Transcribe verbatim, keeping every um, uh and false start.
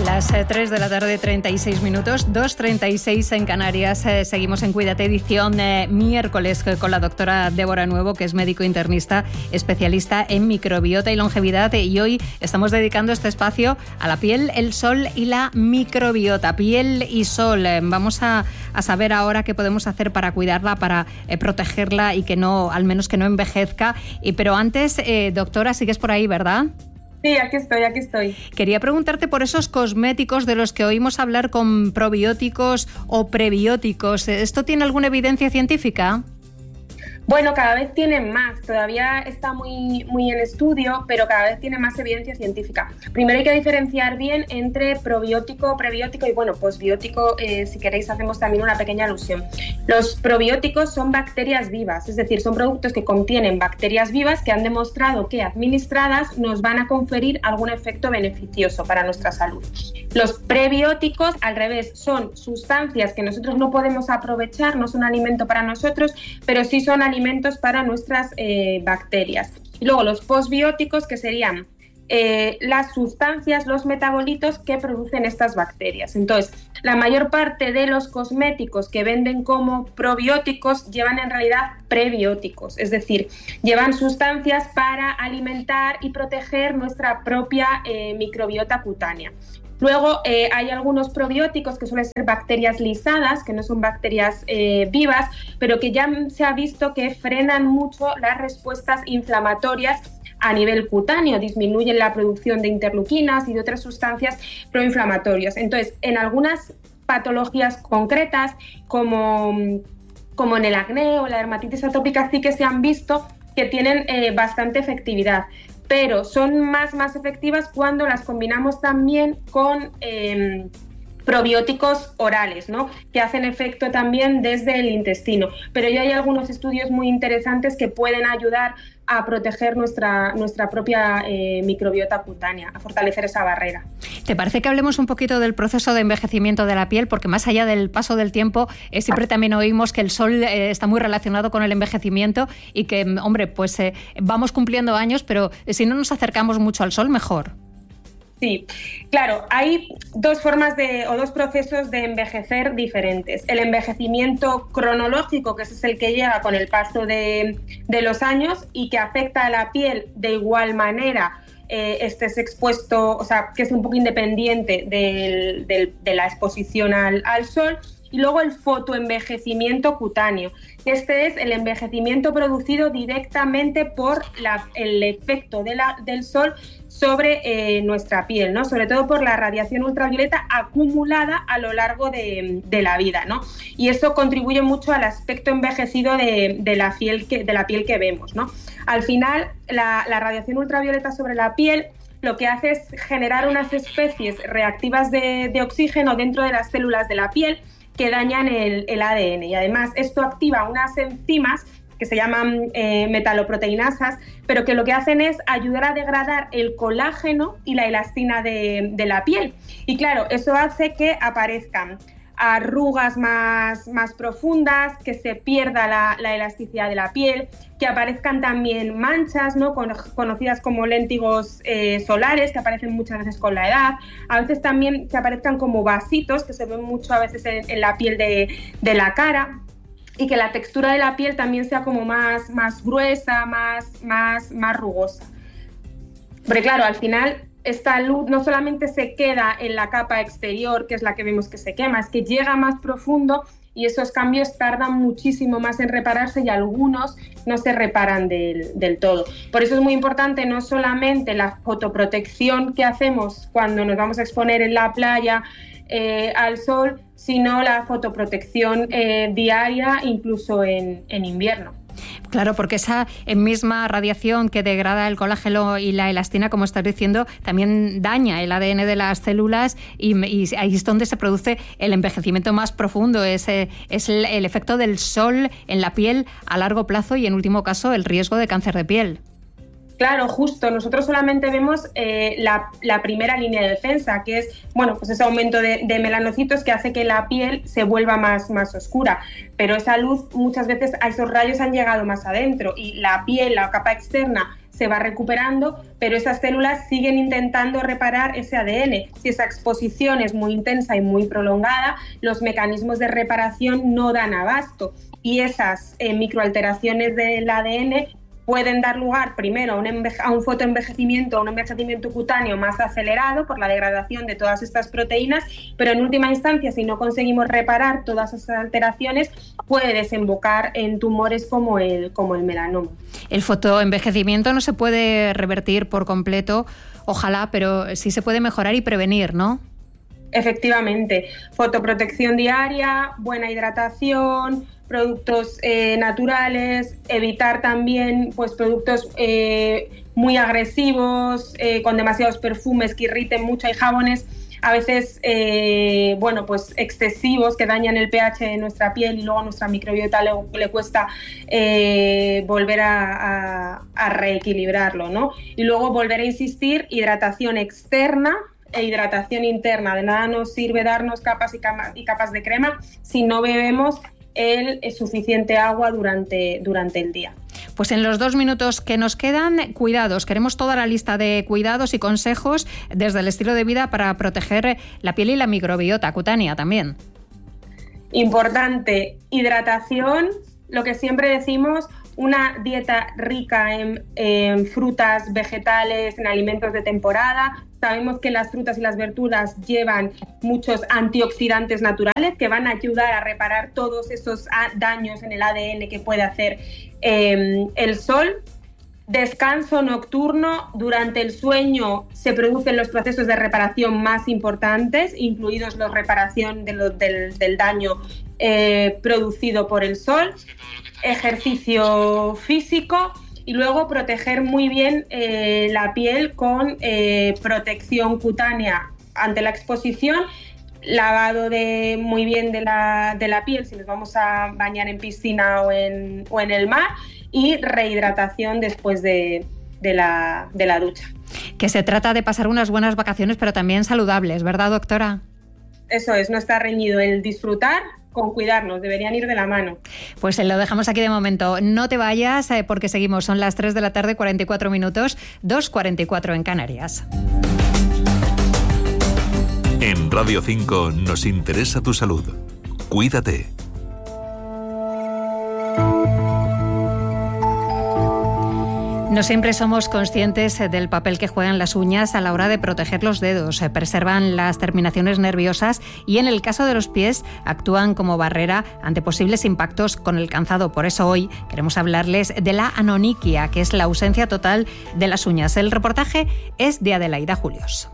Las eh, tres de la tarde, treinta y seis minutos, dos treinta y seis en Canarias. Eh, seguimos en Cuídate, edición eh, miércoles, eh, con la doctora Débora Nuevo, que es médico internista, especialista en microbiota y longevidad. Y hoy estamos dedicando este espacio a la piel, el sol y la microbiota. Piel y sol. Eh, vamos a, a saber ahora qué podemos hacer para cuidarla, para eh, protegerla y que no, al menos que no envejezca. Y, pero antes, eh, doctora, sigues por ahí, ¿verdad? Sí, aquí estoy, aquí estoy. Quería preguntarte por esos cosméticos de los que oímos hablar con probióticos o prebióticos. ¿Esto tiene alguna evidencia científica? Bueno, cada vez tienen más, todavía está muy, muy en estudio, pero cada vez tiene más evidencia científica. Primero hay que diferenciar bien entre probiótico, prebiótico y, bueno, posbiótico, eh, si queréis hacemos también una pequeña alusión. Los probióticos son bacterias vivas, es decir, son productos que contienen bacterias vivas que han demostrado que administradas nos van a conferir algún efecto beneficioso para nuestra salud. Los prebióticos, al revés, son sustancias que nosotros no podemos aprovechar, no son alimento para nosotros, pero sí son alimentos para nuestras eh, bacterias. Y luego los posbióticos, que serían eh, las sustancias, los metabolitos que producen estas bacterias. Entonces, la mayor parte de los cosméticos que venden como probióticos llevan en realidad prebióticos, es decir, llevan sustancias para alimentar y proteger nuestra propia eh, microbiota cutánea. Luego eh, hay algunos probióticos que suelen ser bacterias lisadas, que no son bacterias eh, vivas, pero que ya se ha visto que frenan mucho las respuestas inflamatorias a nivel cutáneo, disminuyen la producción de interleuquinas y de otras sustancias proinflamatorias. Entonces, en algunas patologías concretas, como, como en el acné o la dermatitis atópica, sí que se han visto que tienen eh, bastante efectividad, pero son más, más efectivas cuando las combinamos también con eh, probióticos orales, ¿no?, que hacen efecto también desde el intestino. Pero ya hay algunos estudios muy interesantes que pueden ayudar a proteger nuestra, nuestra propia eh, microbiota cutánea, a fortalecer esa barrera. ¿Te parece que hablemos un poquito del proceso de envejecimiento de la piel? Porque más allá del paso del tiempo, eh, siempre también oímos que el sol eh, está muy relacionado con el envejecimiento y que, hombre, pues eh, vamos cumpliendo años, pero si no nos acercamos mucho al sol, mejor. Sí, claro, hay dos formas de, o dos procesos de envejecer diferentes. El envejecimiento cronológico, que ese es el que llega con el paso de, de los años y que afecta a la piel de igual manera, eh, estés expuesto, o sea, que es un poco independiente del, del, de la exposición al, al sol. Y luego el fotoenvejecimiento cutáneo. Este es el envejecimiento producido directamente por la, el efecto de la, del sol sobre eh, nuestra piel, ¿no?, sobre todo por la radiación ultravioleta acumulada a lo largo de, de la vida, ¿no? Y eso contribuye mucho al aspecto envejecido de, de, la, piel que, de la piel que vemos, ¿no? Al final, la, la radiación ultravioleta sobre la piel lo que hace es generar unas especies reactivas de, de oxígeno dentro de las células de la piel que dañan el, el A D N, y además esto activa unas enzimas que se llaman eh, metaloproteinasas, pero que lo que hacen es ayudar a degradar el colágeno y la elastina de, de la piel. Y claro, eso hace que aparezcan arrugas más, más profundas, que se pierda la, la elasticidad de la piel, que aparezcan también manchas, ¿no?, Con, conocidas como léntigos eh, solares, que aparecen muchas veces con la edad. A veces también que aparezcan como vasitos, que se ven mucho a veces en, en la piel de, de la cara, y que la textura de la piel también sea como más, más gruesa, más, más, más rugosa. Porque claro, al final esta luz no solamente se queda en la capa exterior, que es la que vemos que se quema, es que llega más profundo y esos cambios tardan muchísimo más en repararse y algunos no se reparan del, del todo. Por eso es muy importante no solamente la fotoprotección que hacemos cuando nos vamos a exponer en la playa eh, al sol, sino la fotoprotección eh, diaria, incluso en, en invierno. Claro, porque esa misma radiación que degrada el colágeno y la elastina, como estás diciendo, también daña el A D N de las células y, y ahí es donde se produce el envejecimiento más profundo. Es, es el, el efecto del sol en la piel a largo plazo y, en último caso, el riesgo de cáncer de piel. Claro, justo. Nosotros solamente vemos eh, la, la primera línea de defensa, que es, bueno, pues ese aumento de, de melanocitos que hace que la piel se vuelva más, más oscura. Pero esa luz, muchas veces, a esos rayos han llegado más adentro y la piel, la capa externa, se va recuperando, pero esas células siguen intentando reparar ese A D N. Si esa exposición es muy intensa y muy prolongada, los mecanismos de reparación no dan abasto y esas eh, microalteraciones del A D N pueden dar lugar primero a un, enveje- a un fotoenvejecimiento, a un envejecimiento cutáneo más acelerado por la degradación de todas estas proteínas, pero en última instancia, si no conseguimos reparar todas esas alteraciones, puede desembocar en tumores como el, como el melanoma. El fotoenvejecimiento no se puede revertir por completo, ojalá, pero sí se puede mejorar y prevenir, ¿no? Efectivamente, fotoprotección diaria, buena hidratación, productos eh, naturales, evitar también pues, productos eh, muy agresivos, eh, con demasiados perfumes que irriten mucho. Hay jabones a veces eh, bueno, pues excesivos que dañan el pH de nuestra piel y luego a nuestra microbiota le, le cuesta eh, volver a, a, a reequilibrarlo, ¿no? Y luego volver a insistir, hidratación externa e hidratación interna. De nada nos sirve darnos capas y, cama, y capas de crema si no bebemos el suficiente agua durante, durante el día. Pues en los dos minutos que nos quedan, cuidados. Queremos toda la lista de cuidados y consejos desde el estilo de vida para proteger la piel y la microbiota cutánea también. Importante, hidratación, lo que siempre decimos, una dieta rica en, en frutas, vegetales, en alimentos de temporada. Sabemos que las frutas y las verduras llevan muchos antioxidantes naturales que van a ayudar a reparar todos esos daños en el A D N que puede hacer eh, el sol. Descanso nocturno. Durante el sueño se producen los procesos de reparación más importantes, incluidos la reparación de lo, del, del daño eh, producido por el sol. Ejercicio físico. Y luego proteger muy bien eh, la piel con eh, protección cutánea ante la exposición, lavado de, muy bien de la, de la piel si nos vamos a bañar en piscina o en, o en el mar, y rehidratación después de, de, la, de la ducha. Que se trata de pasar unas buenas vacaciones, pero también saludables, ¿verdad, doctora? Eso es, no está reñido el disfrutar con cuidarnos, deberían ir de la mano. Pues lo dejamos aquí de momento. No te vayas eh, porque seguimos. Son las tres de la tarde, cuarenta y cuatro minutos, dos cuarenta y cuatro en Canarias. En Radio cinco nos interesa tu salud. Cuídate. No siempre somos conscientes del papel que juegan las uñas a la hora de proteger los dedos. Preservan las terminaciones nerviosas y, en el caso de los pies, actúan como barrera ante posibles impactos con el calzado. Por eso hoy queremos hablarles de la anonyquia, que es la ausencia total de las uñas. El reportaje es de Adelaida Julios.